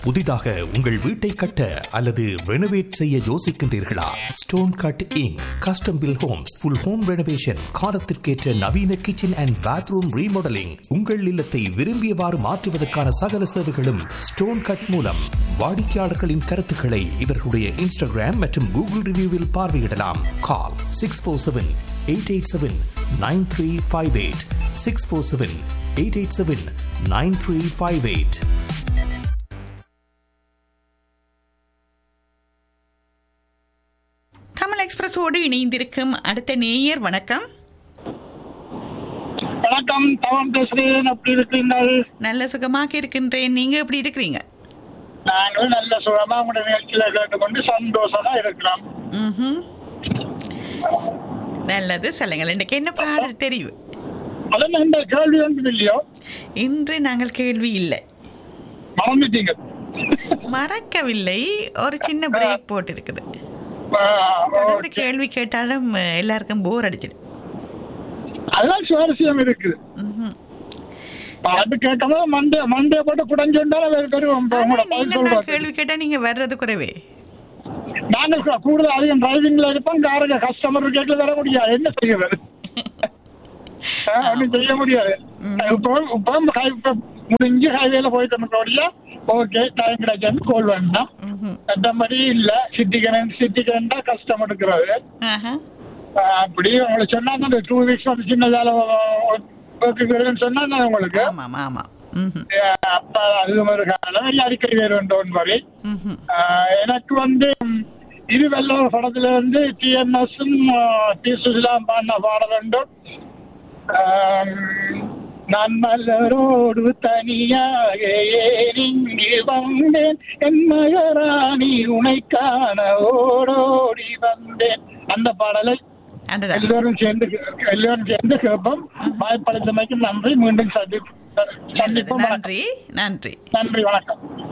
புதிதாக உங்கள் வீட்டை கட்ட அல்லது ரெனோவேட் செய்ய யோசிக்கின்றீர்களா? Stone cut ink custom bill Holmes full home renovation காலத்திற்கேற்ற நவீன கிச்சன் அண்ட் பாத்ரூம் ரீமாடலிங் உங்கள் இல்லத்தை விரும்பியவாறு மாற்றுவதற்கான சகல சேவைகளும் ஸ்டோன் கட் மூலம். வாடிக்கையாளர்களின் கருத்துக்களை இவர்களுடைய இன்ஸ்டாகிராம் மற்றும் கூகுள் ரிவ்யூவில் பார்வையிடலாம். கால் 647-887-9358 647-887-9358. தமிழ் எக்ஸ்பிரஸோடு இணைந்திருக்கும் அடுத்த நேயர். வணக்கம். வணக்கம், தவம் பேசுறேன். எப்படி இருக்கீங்கள்? நல்ல சுகமாக இருக்கின்றேன். நீங்க எப்படி இருக்கிறீங்க? நாங்களும் நல்ல சுகமா உங்களுடைய நிகழ்ச்சியில கேட்டுக்கொண்டு சந்தோஷமா இருக்கிறோம். நல்லது, சொல்லுங்கள். இன்றைக்கு என்ன பாடல் தெரியும்? அதெல்லாம் இந்த கேள்வி வந்து இல்லையோ? இன்று நாங்கள் கேள்வி இல்லை. மறந்துட்டீங்க? மறக்கவில்லை, ஒரு சின்ன பிரேக் போட்டு இருக்குது. தொடர்ந்து கேள்வி கேட்டாலும் எல்லாருக்கும் போர் அடிச்சிடு. அதெல்லாம் சுவாரஸ்யம் இருக்கு. பாட்டு கேட்காம மண்டே போட்டு குடஞ்சுண்டாலும் கேள்வி கேட்டா நீங்க வர்றது குறைவே. நாங்க கூடுதல் அதிகம் டிரைவிங்ல இருப்போம். காரங்க கஸ்டமர் கேட்கல வர முடியாது. என்ன செய்யறது? ஒன்னும் செய்ய முடியாது. இப்போ முடிஞ்சு ஹைவேல போயிட்டு இருக்கோம். ஓகே, டைம் கிடைச்சாந்து கோல் வேண்டாம். அந்த மாதிரி இல்ல. சிட்டிக்கரண்டா கஷ்டம் எடுக்கிறது. அப்படி உங்களுக்கு சொன்னா 2 வீக்ஸ் வந்து சின்ன வேலை சொன்னா உங்களுக்கு அப்ப அது மாதிரி அடிக்கடி வேறும் மாதிரி. எனக்கு வந்து இருவெல்ல படத்துல வந்து டிஎன்எஸ் டி சுசிலாம் பாடின பாடல் வேண்டும். நான் மலரோடு தனியாக ஏறிங்கி வந்தேன், என் மகராணி உனைக்கான ஓடோடி வந்தேன். அந்த பாடலை எல்லோரும் சேர்ந்து கேட்போம். வாய்ப்பளித்தமைக்கு நன்றி. மீண்டும் சந்திப்போம். நன்றி. நன்றி, வணக்கம்.